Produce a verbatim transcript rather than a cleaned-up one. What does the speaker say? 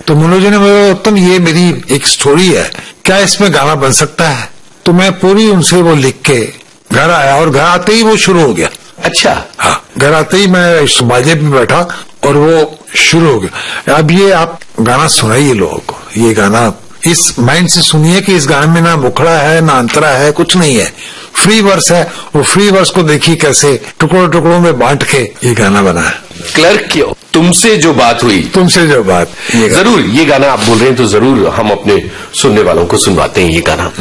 तो मनोज जी ने बोला उत्तम ये मेरी एक स्टोरी है, क्या इसमें गाना बन सकता है? तो मैं पूरी उनसे वो लिख के घर आया और घर आते ही वो शुरू हो गया। अच्छा। हाँ, घर आते ही मैं बाजे में बैठा और वो शुरू हो गया। अब ये आप गाना सुनाइए लोगों को, ये गाना इस माइंड से सुनिए कि इस गाने में ना मुखड़ा है ना अंतरा है, कुछ नहीं है, फ्री वर्स है। वो फ्री वर्स को देखिए कैसे टुकड़ों टुकड़ों में बांट के ये गाना बना है। क्लर्क क्यों, तुमसे जो बात हुई, तुमसे जो बात, ये जरूर ये गाना आप बोल रहे हैं तो जरूर हम अपने सुनने वालों को सुनवाते हैं ये गाना।